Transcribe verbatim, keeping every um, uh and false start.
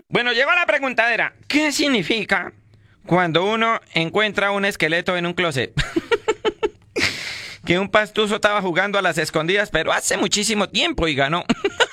Bueno, llegó la preguntadera. ¿Qué significa cuando uno encuentra un esqueleto en un closet? Que un pastuso estaba jugando a las escondidas, pero hace muchísimo tiempo y ganó.